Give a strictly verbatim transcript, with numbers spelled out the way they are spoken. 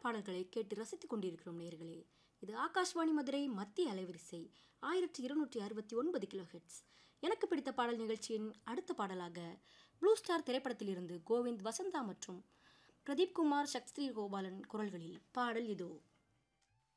பாடல்களை கேட்டு ரசித்துக் கொண்டிருக்கிறோம் நேர்களே. இது ஆகாஷ்வாணி மதுரை மத்திய அலைவரிசை ஆயிரத்தி இருநூற்றி அறுபத்தி ஒன்பது கிலோ ஹெட்ஸ். எனக்கு பிடித்த பாடல் நிகழ்ச்சியின் அடுத்த பாடலாக ப்ளூ ஸ்டார் திரைப்படத்திலிருந்து கோவிந்த், வசந்தா மற்றும் பிரதீப் குமார், சக்ஸ்ரீ கோபாலன் குரல்களில் பாடல் இதோ.